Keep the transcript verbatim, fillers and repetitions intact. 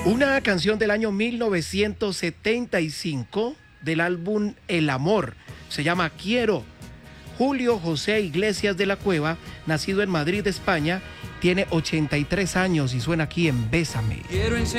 Una canción del año mil novecientos setenta y cinco del álbum El Amor. Se llama Quiero. Julio José Iglesias de la Cueva, nacido en Madrid, España, tiene ochenta y tres años y suena aquí en Bésame. Quiero enseñar